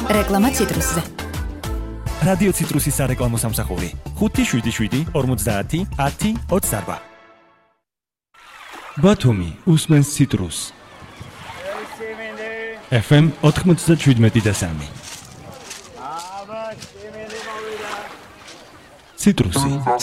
რეკლამა ციტრუსზე. რადიო ციტრუსის სარეკლამო სამსახური 577 50 10 24. ბათუმი უსმენს ციტრუს. FM 97.3. ციტრუსი